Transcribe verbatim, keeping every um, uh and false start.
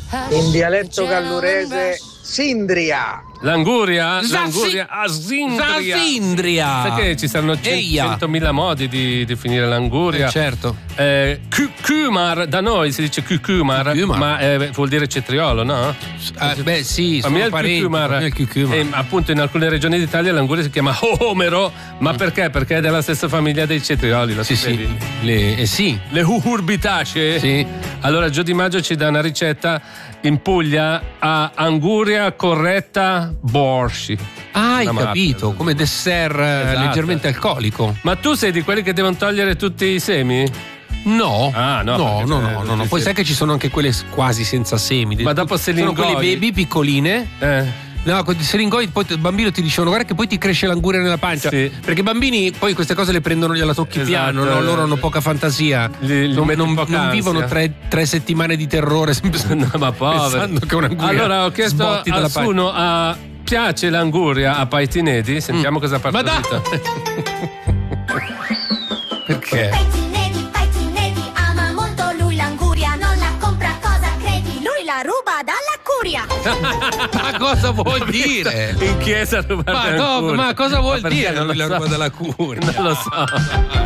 In dialetto gallurese, Sindria. L'anguria? Zassi- L'anguria a Sindria. Zasindria. Sai che ci saranno Eia. centomila modi di definire l'anguria. Eh, certo. Eh, cu- Kumar, da noi si dice cucumar, Cucumar. ma eh, vuol dire cetriolo, no? Ah, beh, sì, Ma sono mi è il parenti, cucumar. ma mi è il cucumar. E appunto in alcune regioni d'Italia l'anguria si chiama Homero, ma perché? Perché è della stessa famiglia dei cetrioli, lo Sì, sapevi? sì. Le, eh, sì. Le cucurbitacee. Sì. Allora Gio Di Maggio ci dà una ricetta in Puglia a anguria corretta borsci. Ah, hai Una mappa. capito, come dessert eh, Esatto. leggermente alcolico. Ma tu sei di quelli che devono togliere tutti i semi? No, Ah, no, no, perché no, se- no, no, no. sì, Poi sì. sai che ci sono anche quelle quasi senza semi. Ma dopo se li sono quelle ingoi? baby piccoline. Eh. No, se li ingoi poi il bambino ti dicono guarda che poi ti cresce l'anguria nella pancia. Sì. Perché i bambini poi queste cose le prendono, gliela tocchi Esatto. piano, no? Loro hanno poca fantasia. Li- li non, metti non- poca non vivono ansia. tre, tre settimane di terrore sempre No, ma povero. pensando che un'anguria Allora ho chiesto sbotti a dalla pancia. Suno a piace l'anguria a Paitinedi? Sentiamo cosa ha Ma dai! partorito. Perché? Paitinedi, Paitinedi, ama molto lui l'anguria, non la compra, cosa credi? Lui la ruba dalla curia. Ma cosa vuol dire? In chiesa a rubare Ma, no, l'anguria. ma cosa vuol Ma perché? dire? Non lo La so. roba della curia. Non lo so.